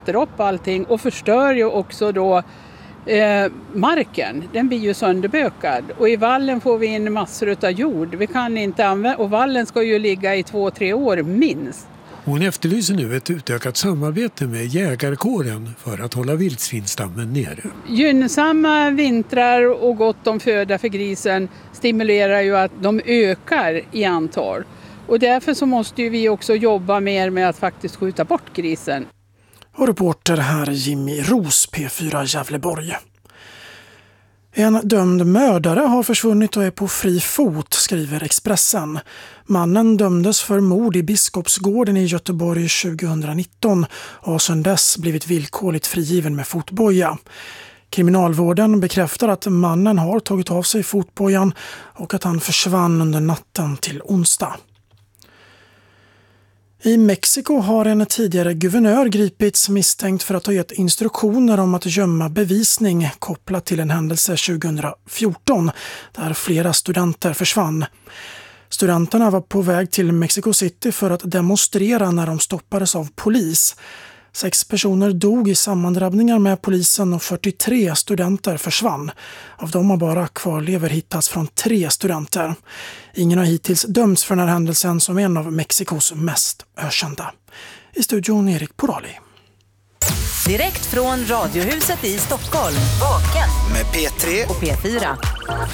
upp allting och förstör ju också då marken. Den blir ju sönderbökad och i vallen får vi in massor av jord. Vi kan inte använda, och vallen ska ju ligga i 2-3 år minst. Hon efterlyser nu ett utökat samarbete med jägarkåren för att hålla vildsvinsstammen nere. Gynnsamma vintrar och gott om föda för grisen stimulerar ju att de ökar i antal. Och därför så måste ju vi också jobba mer med att faktiskt skjuta bort grisen. Och reporter här Jimmy Ros, P4 Gävleborg. En dömd mördare har försvunnit och är på fri fot, skriver Expressen. Mannen dömdes för mord i Biskopsgården i Göteborg 2019 och har sedan dess blivit villkorligt frigiven med fotboja. Kriminalvården bekräftar att mannen har tagit av sig fotbojan och att han försvann under natten till onsdag. I Mexiko har en tidigare guvernör gripits misstänkt för att ha gett instruktioner om att gömma bevisning kopplat till en händelse 2014 där flera studenter försvann. Studenterna var på väg till Mexico City för att demonstrera när de stoppades av polis. 6 personer dog i sammandrabbningar med polisen och 43 studenter försvann. Av dem har bara kvarlever hittats från 3 studenter. Ingen har hittills dömts för den här händelsen som är en av Mexikos mest ökända. I studion Erik Porali. Direkt från Radiohuset i Stockholm. Vaken. Med P3 och P4.